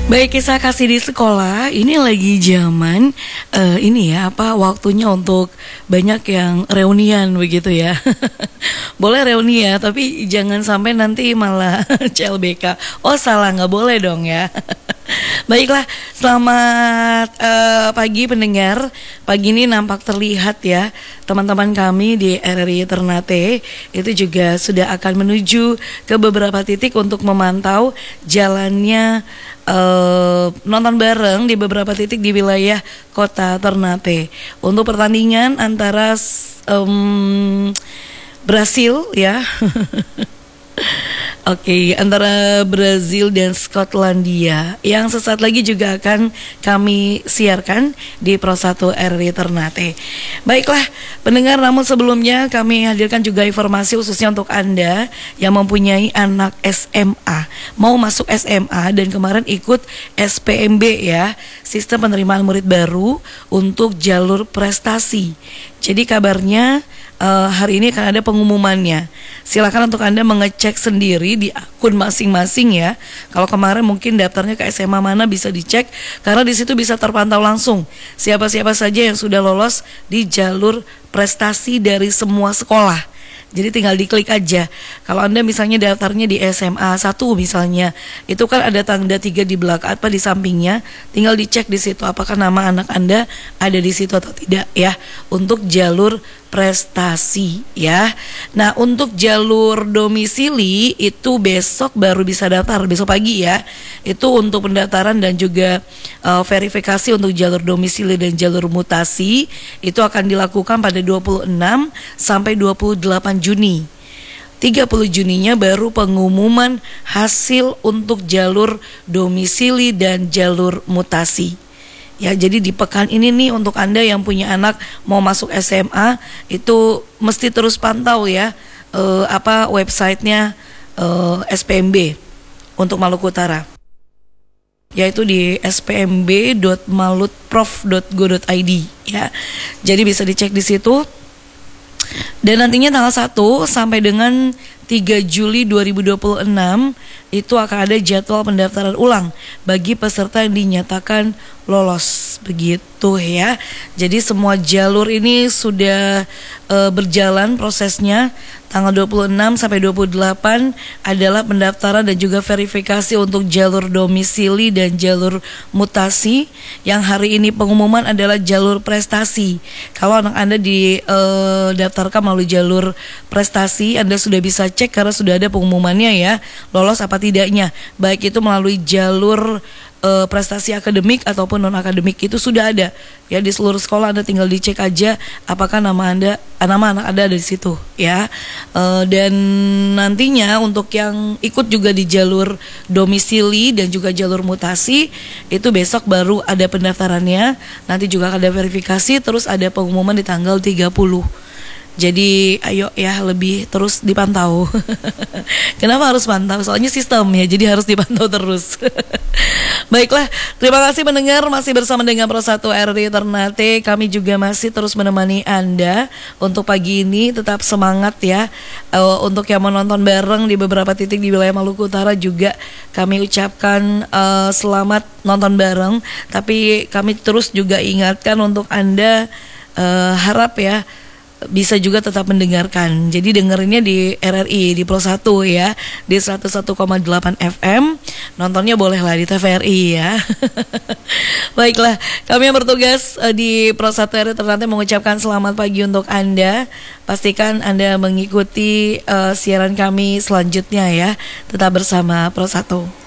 Baik, kisah kasih di sekolah ini lagi zaman ini ya apa waktunya untuk banyak yang reunian begitu ya. Boleh reuni ya, tapi jangan sampai nanti malah CLBK. Oh salah, nggak boleh dong ya. Baiklah, selamat pagi pendengar. Pagi ini nampak terlihat ya teman-teman kami di RRI Ternate itu juga sudah akan menuju ke beberapa titik untuk memantau jalannya nonton bareng di beberapa titik di wilayah kota Ternate untuk pertandingan antara Brasil ya. Oke, antara Brazil dan Skotlandia yang sesaat lagi juga akan kami siarkan di Pro 1 RRI Ternate. Baiklah, pendengar, namun sebelumnya kami hadirkan juga informasi khususnya untuk Anda yang mempunyai anak SMA, mau masuk SMA dan kemarin ikut SPMB ya, Sistem Penerimaan Murid Baru untuk jalur prestasi. Jadi kabarnya hari ini akan ada pengumumannya. Silakan untuk Anda mengecek sendiri di akun masing-masing ya. Kalau kemarin mungkin daftarnya ke SMA mana bisa dicek, karena di situ bisa terpantau langsung siapa-siapa saja yang sudah lolos di jalur prestasi dari semua sekolah. Jadi tinggal diklik aja. Kalau Anda misalnya daftarnya di SMA 1 misalnya, itu kan ada tanda 3 di belakang apa di sampingnya, tinggal dicek di situ apakah nama anak Anda ada di situ atau tidak ya, untuk jalur prestasi ya. Nah, untuk jalur domisili itu besok baru bisa daftar, besok pagi ya. Itu untuk pendaftaran dan juga verifikasi untuk jalur domisili dan jalur mutasi itu akan dilakukan pada 26 sampai 28 Juni. 30 Juninya baru pengumuman hasil untuk jalur domisili dan jalur mutasi. Ya, jadi di pekan ini nih untuk Anda yang punya anak mau masuk SMA itu mesti terus pantau ya websitenya SPMB untuk Maluku Utara, yaitu di spmb.malutprof.go.id ya. Jadi bisa dicek di situ. Dan nantinya tanggal 1 sampai dengan 3 Juli 2026 itu akan ada jadwal pendaftaran ulang bagi peserta yang dinyatakan lolos begitu ya. Jadi semua jalur ini sudah berjalan prosesnya. Tanggal 26 sampai 28 adalah pendaftaran dan juga verifikasi untuk jalur domisili dan jalur mutasi. Yang hari ini pengumuman adalah jalur prestasi. Kalau anak Anda didaftarkan melalui jalur prestasi, Anda sudah bisa cek karena sudah ada pengumumannya ya, lolos apa tidaknya. Baik itu melalui jalur prestasi akademik ataupun non akademik itu sudah ada ya di seluruh sekolah. Anda tinggal dicek aja apakah nama anak Anda ada di situ ya. Dan nantinya untuk yang ikut juga di jalur domisili dan juga jalur mutasi itu besok baru ada pendaftarannya. Nanti juga ada verifikasi, terus ada pengumuman di tanggal 30. Jadi ayo ya lebih terus dipantau. Kenapa harus pantau? Soalnya sistem ya, jadi harus dipantau terus. Baiklah, terima kasih pendengar masih bersama dengan Pro 1 RRI Ternate. Kami juga masih terus menemani Anda untuk pagi ini. Tetap semangat ya. Untuk yang menonton bareng di beberapa titik di wilayah Maluku Utara juga kami ucapkan selamat nonton bareng. Tapi kami terus juga ingatkan untuk Anda, harap ya bisa juga tetap mendengarkan. Jadi dengerinnya di RRI di Pro 1 ya, di 101,8 FM. Nontonnya bolehlah di TVRI ya. Baiklah, kami yang bertugas di Pro 1 RRI Ternate mengucapkan selamat pagi untuk Anda. Pastikan Anda mengikuti siaran kami selanjutnya ya. Tetap bersama Pro 1.